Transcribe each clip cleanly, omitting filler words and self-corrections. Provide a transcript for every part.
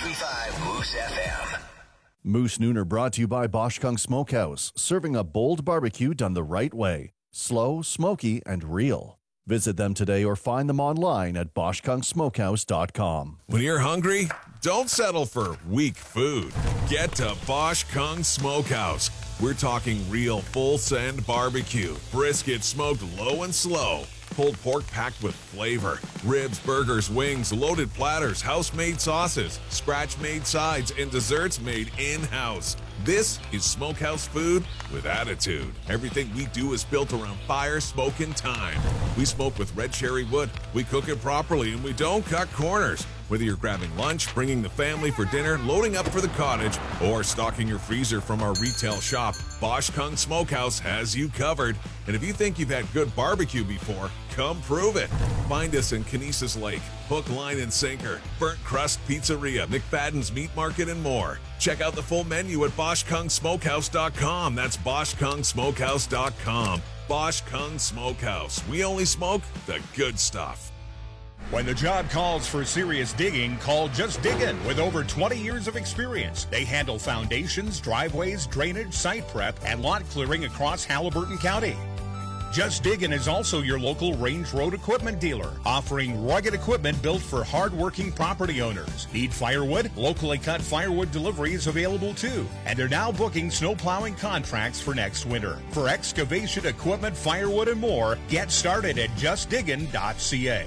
93.5 Moose FM. Moose Nooner brought to you by Bosch Kung Smokehouse, serving a bold barbecue done the right way. Slow, smoky, and real. Visit them today or find them online at BoschKungSmokehouse.com. When you're hungry, don't settle for weak food. Get to Bosch Kung Smokehouse. We're talking real full-send barbecue, brisket smoked low and slow, pulled pork packed with flavor, ribs, burgers, wings, loaded platters, house-made sauces, scratch-made sides, and desserts made in-house. This is Smokehouse food with attitude. Everything we do is built around fire, smoke, and time. We smoke with red cherry wood, we cook it properly, and we don't cut corners. Whether you're grabbing lunch, bringing the family for dinner, loading up for the cottage, or stocking your freezer from our retail shop, Bosch Kung Smokehouse has you covered. And if you think you've had good barbecue before, come prove it. Find us in Kinesis Lake, Hook, Line, and Sinker, Burnt Crust Pizzeria, McFadden's Meat Market, and more. Check out the full menu at BoschKungSmokehouse.com. That's BoschKungSmokehouse.com. Bosch Kung Smokehouse. We only smoke the good stuff. When the job calls for serious digging, call Just Diggin' with over 20 years of experience. They handle foundations, driveways, drainage, site prep, and lot clearing across Haliburton County. Just Diggin' is also your local Range Road equipment dealer, offering rugged equipment built for hard-working property owners. Need firewood? Locally cut firewood delivery is available too. And they're now booking snow plowing contracts for next winter. For excavation equipment, firewood, and more, get started at justdiggin.ca.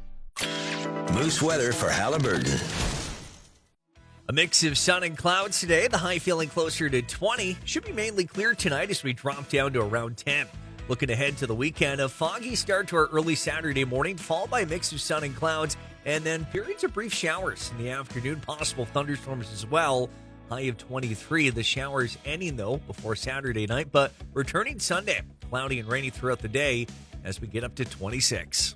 Moose weather for Haliburton. A mix of sun and clouds today. The high feeling closer to 20. Should be mainly clear tonight as we drop down to around 10. Looking ahead to the weekend, a foggy start to our early Saturday morning, followed by a mix of sun and clouds, and then periods of brief showers in the afternoon, possible thunderstorms as well. High of 23. The showers ending, though, before Saturday night, but returning Sunday. Cloudy and rainy throughout the day as we get up to 26.